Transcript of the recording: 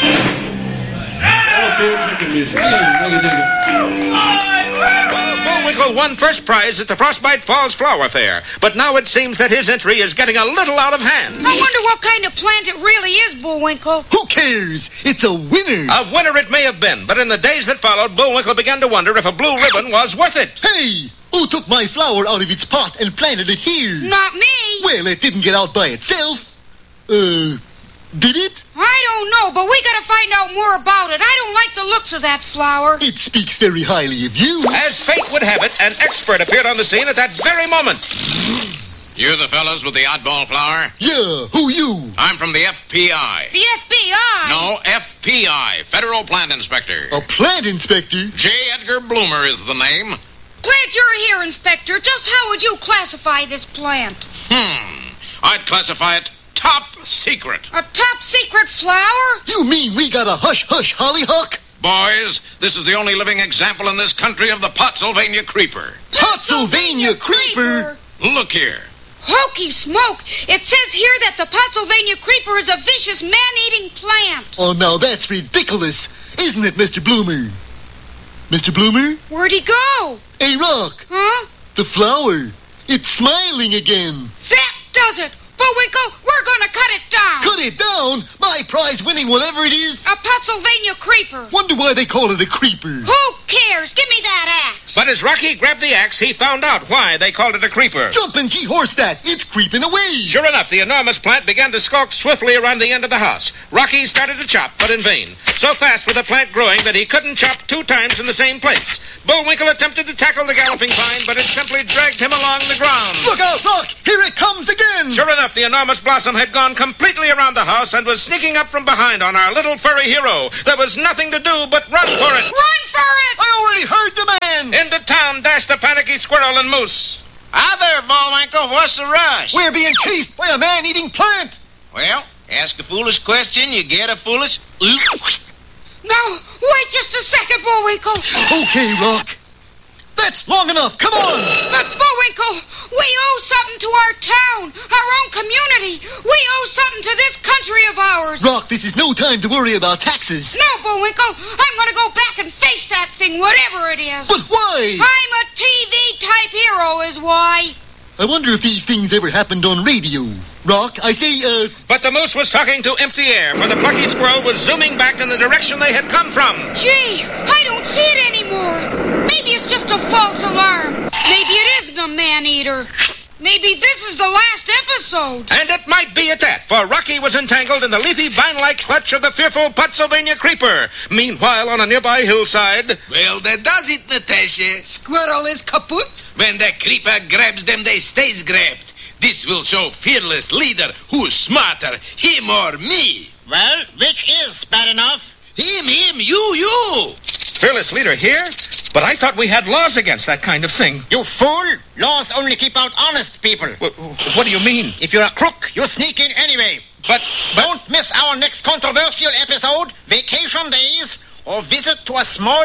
Bullwinkle won first prize at the Frostbite Falls Flower Fair, but now it seems that his entry is getting a little out of hand. I wonder what kind of plant it really is, Bullwinkle. Who cares? It's a winner. A winner it may have been, but in the days that followed, Bullwinkle began to wonder if a blue ribbon was worth it. Hey! Who took my flower out of its pot and planted it here? Not me. Well, it didn't get out by itself. Did it? I don't know, but we gotta find out more about it. I don't like the looks of that flower. It speaks very highly of you. As fate would have it, an expert appeared on the scene at that very moment. You the fellas with the oddball flower? Yeah, who you? I'm from the FPI. The FBI? No, FPI, Federal Plant Inspector. A plant inspector? J. Edgar Bloomer is the name. Glad you're here, Inspector. Just how would you classify this plant? I'd classify it top secret. A top secret flower? You mean we got a hush-hush hollyhock? Boys, this is the only living example in this country of the Pottsylvania creeper. Pottsylvania creeper? Look here. Hokey smoke! It says here that the Pottsylvania creeper is a vicious man-eating plant. Oh, now that's ridiculous, isn't it, Mr. Bloomer? Mr. Bloomer? Where'd he go? Hey, Rock. Huh? The flower. It's smiling again. That does it! Bullwinkle, we're gonna cut it down! Cut it down? My prize-winning whatever it is? A Pottsylvania creeper. Wonder why they call it a creeper. Who cares? Give me that axe. But as Rocky grabbed the axe, he found out why they called it a creeper. Jumpin' G-horse that! It's creeping away! Sure enough, the enormous plant began to skulk swiftly around the end of the house. Rocky started to chop, but in vain. So fast was the plant growing that he couldn't chop 2 times in the same place. Bullwinkle attempted to tackle the galloping vine, but it simply dragged him along the ground. Look out, Rock! Here it comes again! Sure enough, the enormous blossom had gone completely around the house and was sneaking up from behind on our little furry hero. There was nothing to do but run for it. Run for it! I already heard the man! Into town dashed the panicky squirrel and moose. Hi there, Bullwinkle. What's the rush? We're being chased by a man-eating plant! Well, ask a foolish question, you get a foolish... No, wait just a second, Bullwinkle. Okay, Rock. That's long enough. Come on! But, Bullwinkle, we owe something to our town, our own community. We owe something to this country of ours. Rock, this is no time to worry about taxes. No, Bullwinkle, I'm going to go back and face that thing, whatever it is. But why? I'm a TV-type hero is why. I wonder if these things ever happened on radio. Rock, I say, But the moose was talking to empty air, for the plucky squirrel was zooming back in the direction they had come from. Gee, I don't see it anymore. Maybe it's just a false alarm. Maybe it isn't a man-eater. Maybe this is the last episode. And it might be at that, for Rocky was entangled in the leafy vine-like clutch of the fearful Pottsylvania creeper. Meanwhile, on a nearby hillside... Well, that does it, Natasha. Squirrel is kaput. When the creeper grabs them, they stays grabbed. This will show fearless leader who's smarter, him or me. Well, which is bad enough? Him, you. Fearless leader here? But I thought we had laws against that kind of thing. You fool! Laws only keep out honest people. What do you mean? If you're a crook, you sneak in anyway. But... Don't miss our next controversial episode, Vacation Days, or visit to a small